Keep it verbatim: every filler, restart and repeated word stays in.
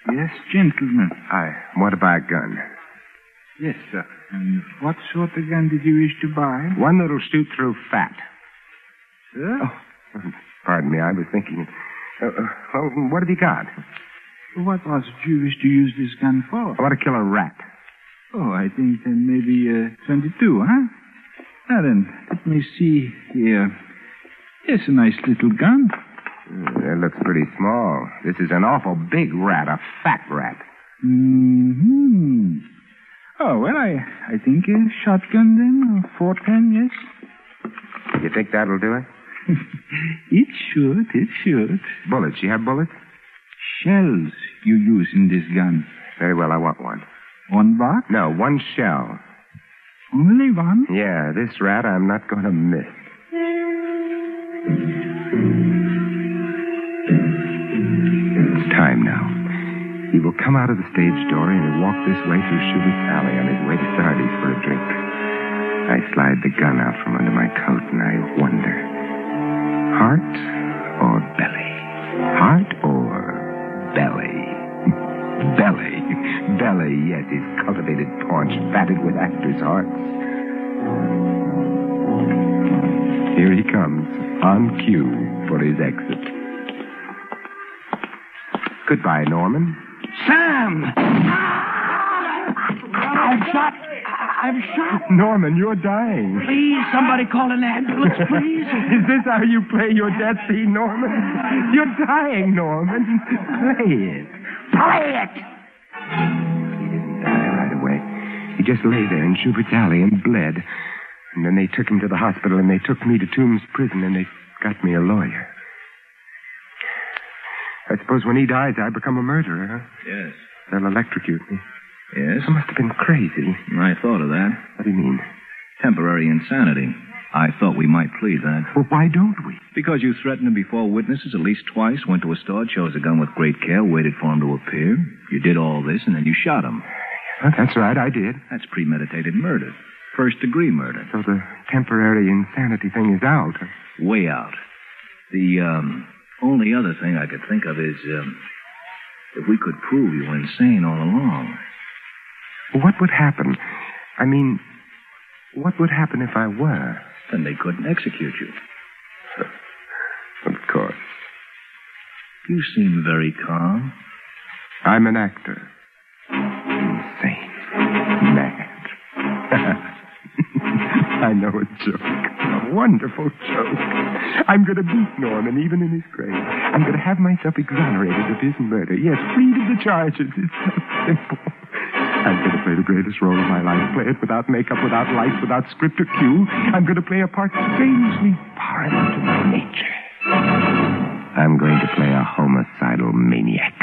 Yes, gentlemen. I want to buy a gun. Yes, sir. And what sort of gun did you wish to buy? One that'll shoot through fat. Sir? Oh, pardon me, I was thinking... Uh, uh, well, what have you got? What was it you wish to use this gun for? I want to kill a rat. Oh, I think then maybe uh, twenty-two, huh? Now then, let me see here. Yes, a nice little gun. Uh, it looks pretty small. This is an awful big rat, a fat rat. Hmm. Oh, well, I, I think a shotgun then, or four ten, yes. You think that'll do it? It should, it should. Bullets. You have bullets? Shells you use in this gun. Very well, I want one. One box? No, one shell. Only one? Yeah, this rat I'm not going to miss. It's time now. He will come out of the stage door and he'll walk this way through Schubert's Alley on his way to Sardi's for a drink. I slide the gun out from under my coat and I wonder. Heart or belly? Heart or belly? Belly. Belly, yes, his cultivated paunch fatted with actors' hearts. Here he comes, on cue for his exit. Goodbye, Norman. Sam! I'm shot. I'm shot. Norman, you're dying. Please, somebody call an ambulance, please. Is this how you play your death scene, Norman? You're dying, Norman. Play it. Play it! He didn't die right away. He just lay there in Schubert's Alley and bled. And then they took him to the hospital, and they took me to Tombs Prison, and they got me a lawyer. I suppose when he dies, I become a murderer, huh? Yes. They'll electrocute me. Yes? I must have been crazy. I thought of that. What do you mean? Temporary insanity. I thought we might plead that. Well, why don't we? Because you threatened him before witnesses at least twice, went to a store, chose a gun with great care, waited for him to appear. You did all this, and then you shot him. Well, that's right, I did. That's premeditated murder. First-degree murder. So the temporary insanity thing is out. Way out. The um, only other thing I could think of is um, if we could prove you were insane all along. What would happen? I mean, what would happen if I were? Then they couldn't execute you. Of course. You seem very calm. I'm an actor. Insane. Mad. I know a joke. A wonderful joke. I'm going to beat Norman even in his grave. I'm going to have myself exonerated of his murder. Yes, freed of the charges. It's so simple. I'm going to play the greatest role of my life. Play it without makeup, without lights, without script or cue. I'm going to play a part strangely foreign to my nature. I'm going to play a homicidal maniac.